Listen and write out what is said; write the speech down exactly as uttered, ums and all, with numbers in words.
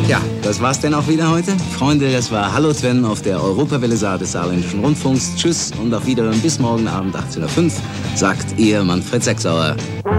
Ja, das war's denn auch wieder heute. Freunde, das war Hallo Sven auf der Europawelle Saar des Saarländischen Rundfunks. Tschüss und auf Wiederhören bis morgen Abend achtzehn Uhr fünf, sagt ihr Manfred Sechsauer.